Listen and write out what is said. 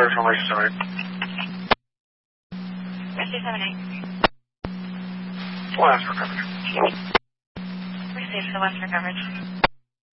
clear from emergency summary. Rescue 78. Last for coverage. Received the West for coverage.